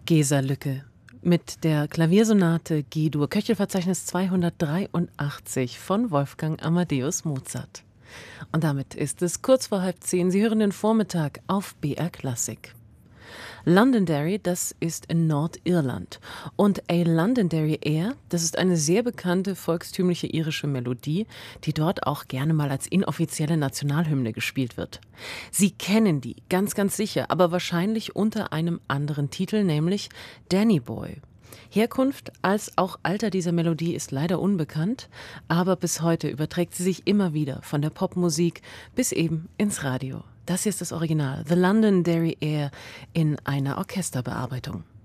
Gesa-Lücke mit der Klaviersonate G-Dur, Köchelverzeichnis 283 von Wolfgang Amadeus Mozart. Und damit ist es kurz vor 9:30. Sie hören den Vormittag auf BR Classic. Londonderry, das ist in Nordirland. Und A Londonderry Air, das ist eine sehr bekannte volkstümliche irische Melodie, die dort auch gerne mal als inoffizielle Nationalhymne gespielt wird. Sie kennen die, ganz, ganz sicher, aber wahrscheinlich unter einem anderen Titel, nämlich Danny Boy. Herkunft als auch Alter dieser Melodie ist leider unbekannt, aber bis heute überträgt sie sich immer wieder von der Popmusik bis eben ins Radio. Das hier ist das Original, The Londonderry Air in einer Orchesterbearbeitung.